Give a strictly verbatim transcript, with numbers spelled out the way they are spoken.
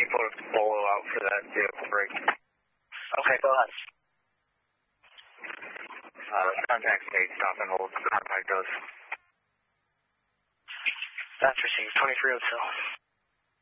you put a bolo out for that vehicle break? Okay, go ahead. Uh, contact state, stop and hold, contact goes. That's received, twenty-three oh two.